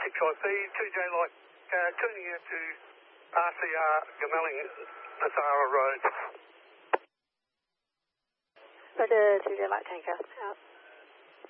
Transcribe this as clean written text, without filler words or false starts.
6IP, 2J Light, turning into RCR Gamelling Nasara Road. Roger, 2J Light Tanker, out.